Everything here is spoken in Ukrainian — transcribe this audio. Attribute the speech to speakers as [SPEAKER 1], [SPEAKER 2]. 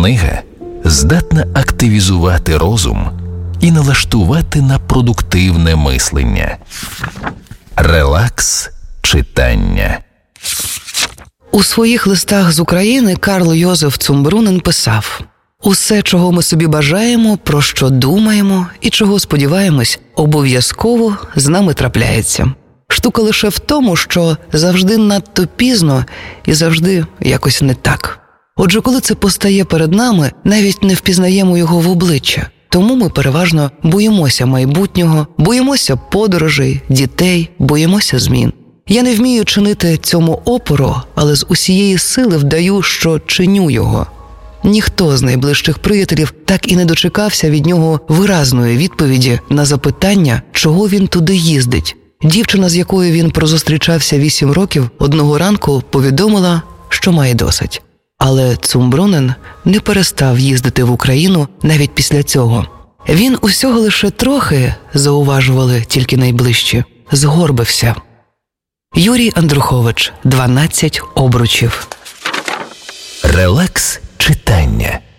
[SPEAKER 1] Книга здатна активізувати розум і налаштувати на продуктивне мислення. Релакс читання.
[SPEAKER 2] У своїх листах з України Карл Йозеф Цумбрунен писав: «Усе, чого ми собі бажаємо, про що думаємо і чого сподіваємось, обов'язково з нами трапляється. Штука лише в тому, що завжди надто пізно і завжди якось не так. Отже, коли це постає перед нами, навіть не впізнаємо його в обличчя. Тому ми переважно боїмося майбутнього, боїмося подорожей, дітей, боїмося змін. Я не вмію чинити цьому опору, але з усієї сили вдаю, що чиню його». Ніхто з найближчих приятелів так і не дочекався від нього виразної відповіді на запитання, чого він туди їздить. Дівчина, з якою він прозустрічався 8 років, одного ранку повідомила, що має досить. Але Цумбрунен не перестав їздити в Україну навіть після цього. Він усього лише трохи, зауважували тільки найближчі, згорбився. Юрій Андрухович, 12 обручів.
[SPEAKER 1] Релакс читання.